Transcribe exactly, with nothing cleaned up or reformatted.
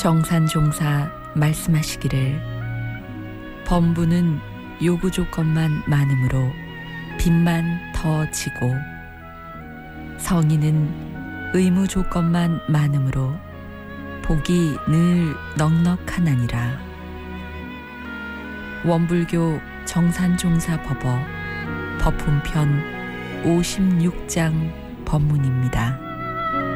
정산종사 말씀하시기를 범부는 요구 조건만 많으므로 빚만 더 지고 성인은 의무 조건만 많으므로 복이 늘 넉넉하나니라. 원불교 정산종사법어 법훈편 오십육 장 법문입니다.